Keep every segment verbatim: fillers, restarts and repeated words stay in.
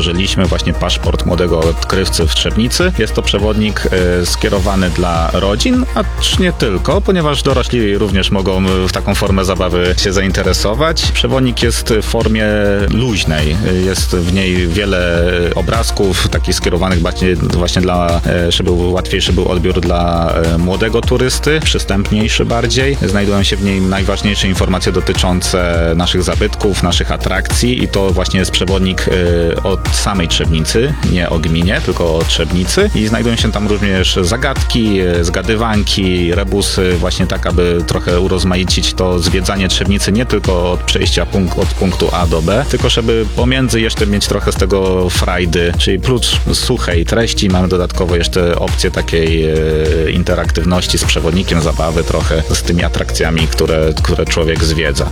stworzyliśmy właśnie paszport młodego odkrywcy w Trzebnicy. Jest to przewodnik y, skierowany dla rodzin, a nie tylko, ponieważ dorośli również mogą w taką formę zabawy się zainteresować. Przewodnik jest w formie luźnej. Jest w niej wiele obrazków, takich skierowanych właśnie, właśnie dla, żeby łatwiejszy był odbiór dla młodego turysty, przystępniejszy bardziej. Znajdują się w niej najważniejsze informacje dotyczące naszych zabytków, naszych atrakcji i to właśnie jest przewodnik od samej Trzebnicy, nie o gminie, tylko o Trzebnicy i znajdują się tam również zagadki, zgadywanki, rebusy, właśnie tak, aby trochę urozmaicić to zwiedzanie Trzebnicy nie tylko od przejścia punkt, od punktu A do B, tylko żeby pomiędzy jeszcze mieć trochę z tego frajdy, czyli prócz suchej treści mamy dodatkowo jeszcze opcję takiej e, interaktywności z przewodnikiem, zabawy trochę z tymi atrakcjami, które, które człowiek zwiedza.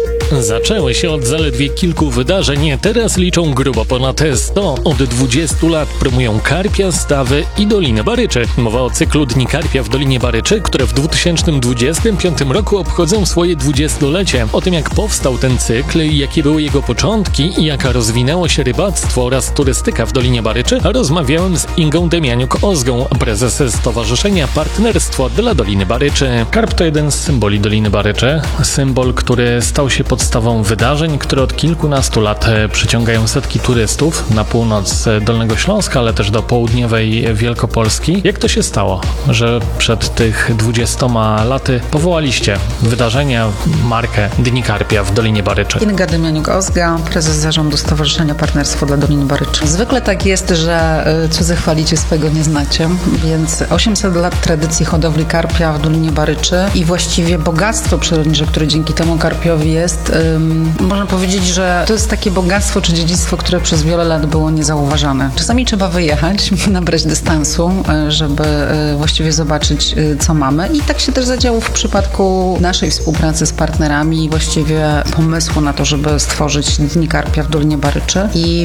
Zaczęły się od zaledwie kilku wydarzeń, teraz liczą grubo ponad sto. Od dwudziestu lat promują Karpia, Stawy i Dolinę Baryczy. Mowa o cyklu Dni Karpia w Dolinie Baryczy, które w dwa tysiące dwudziestym piątym roku obchodzą swoje dwudziestolecie. O tym, jak powstał ten cykl, jakie były jego początki i jak rozwinęło się rybactwo oraz turystyka w Dolinie Baryczy, rozmawiałem z Ingą Demianiuk-Ozgą, prezes Stowarzyszenia Partnerstwo dla Doliny Baryczy. Karp to jeden z symboli Doliny Baryczy, symbol, który stał się pod podstawą wydarzeń, które od kilkunastu lat przyciągają setki turystów na północ Dolnego Śląska, ale też do południowej Wielkopolski. Jak to się stało, że przed tych dwudziestoma laty powołaliście wydarzenia, markę Dni Karpia w Dolinie Baryczy? Inga Demianiuk-Ozga, prezes zarządu Stowarzyszenia Partnerstwo dla Doliny Baryczy. Zwykle tak jest, że cudzy chwalicie, swego nie znacie, więc osiemset lat tradycji hodowli karpia w Dolinie Baryczy i właściwie bogactwo przyrodnicze, które dzięki temu karpiowi jest, Um, można powiedzieć, że to jest takie bogactwo czy dziedzictwo, które przez wiele lat było niezauważane. Czasami trzeba wyjechać, nabrać dystansu, żeby właściwie zobaczyć, co mamy. I tak się też zadziało w przypadku naszej współpracy z partnerami i właściwie pomysłu na to, żeby stworzyć Dni Karpia w Dolinie Baryczy. I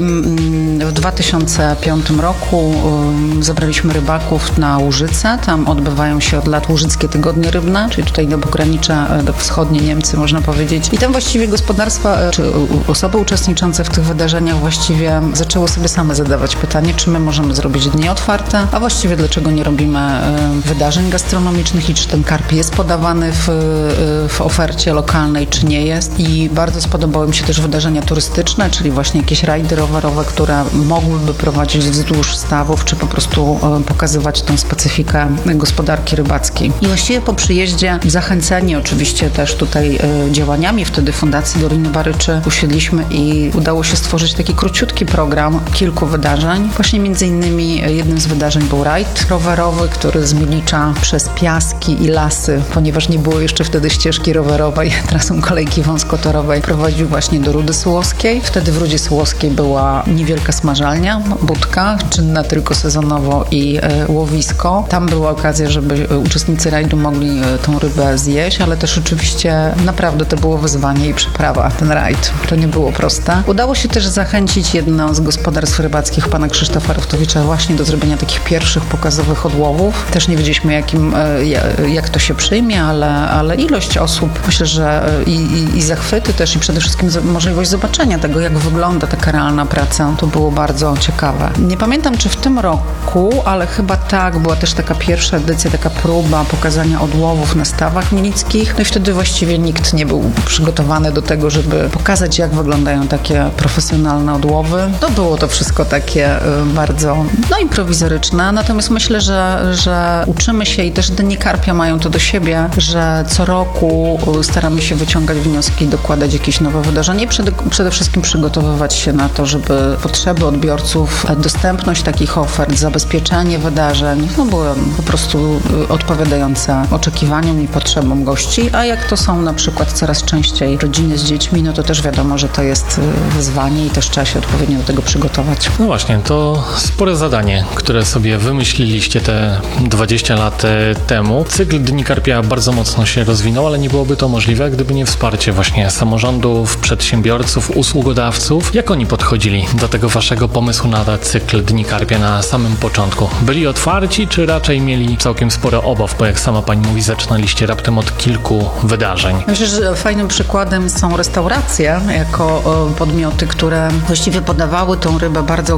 w dwa tysiące piątym roku zabraliśmy rybaków na Łużyce. Tam odbywają się od lat Łużyckie Tygodnie Rybne, czyli tutaj do pogranicza, do wschodnie Niemcy, można powiedzieć. I tam właściwie gospodarstwa, czy osoby uczestniczące w tych wydarzeniach właściwie zaczęły sobie same zadawać pytanie, czy my możemy zrobić dni otwarte, a właściwie dlaczego nie robimy wydarzeń gastronomicznych i czy ten karp jest podawany w, w ofercie lokalnej, czy nie jest. I bardzo spodobały mi się też wydarzenia turystyczne, czyli właśnie jakieś rajdy rowerowe, które mogłyby prowadzić wzdłuż stawów, czy po prostu pokazywać tą specyfikę gospodarki rybackiej. I właściwie po przyjeździe zachęceni oczywiście też tutaj działaniami wtedy Fundacji Doliny Baryczy usiedliśmy i udało się stworzyć taki króciutki program kilku wydarzeń. Właśnie między innymi jednym z wydarzeń był rajd rowerowy, który z Milicza przez piaski i lasy, ponieważ nie było jeszcze wtedy ścieżki rowerowej, trasą kolejki wąskotorowej, prowadził właśnie do Rudy Sułowskiej. Wtedy w Rudzie Sułowskiej była niewielka smażalnia, budka, czynna tylko sezonowo i e, łowisko. Tam była okazja, żeby uczestnicy rajdu mogli e, tą rybę zjeść, ale też oczywiście naprawdę to było wyzwanie i przeprawa, ten rajd. To nie było proste. Udało się też zachęcić jedno z gospodarstw rybackich, pana Krzysztofa Rochtowicza, właśnie do zrobienia takich pierwszych pokazowych odłowów. Też nie wiedzieliśmy, jakim, jak to się przyjmie, ale, ale ilość osób, myślę, że i, i, i zachwyty też i przede wszystkim możliwość zobaczenia tego, jak wygląda taka realna praca, to było bardzo ciekawe. Nie pamiętam, czy w tym roku, ale chyba tak, była też taka pierwsza edycja, taka próba pokazania odłowów na stawach mielickich. No i wtedy właściwie nikt nie był przygotowany do tego, żeby pokazać, jak wyglądają takie profesjonalne odłowy. To było to wszystko takie bardzo no, improwizoryczne, natomiast myślę, że, że uczymy się i też Dni Karpia mają to do siebie, że co roku staramy się wyciągać wnioski, dokładać jakieś nowe wydarzenie i przede, przede wszystkim przygotowywać się na to, żeby potrzeby odbiorców, dostępność takich ofert, zabezpieczenie wydarzeń, no były po prostu odpowiadające oczekiwaniom i potrzebom gości, a jak to są na przykład coraz częściej rodziny z dziećmi, no to też wiadomo, że to jest wyzwanie i też trzeba się odpowiednio do tego przygotować. No właśnie, to spore zadanie, które sobie wymyśliliście te dwadzieścia lat temu. Cykl Dni Karpia bardzo mocno się rozwinął, ale nie byłoby to możliwe, gdyby nie wsparcie właśnie samorządów, przedsiębiorców, usługodawców. Jak oni podchodzili do tego waszego pomysłu na cykl Dni Karpia na samym początku? Byli otwarci, czy raczej mieli całkiem sporo obaw, bo jak sama pani mówi, zaczynaliście raptem od kilku wydarzeń? Myślę, że fajnym przykładem są restauracje jako podmioty, które właściwie podawały tą rybę bardzo